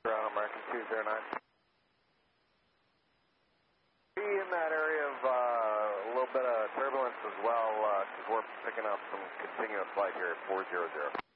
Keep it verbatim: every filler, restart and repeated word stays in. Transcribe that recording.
ground, American two zero nine. Be in that area of uh, a little bit of turbulence as well, because uh, we're picking up some continuous flight here at four zero zero.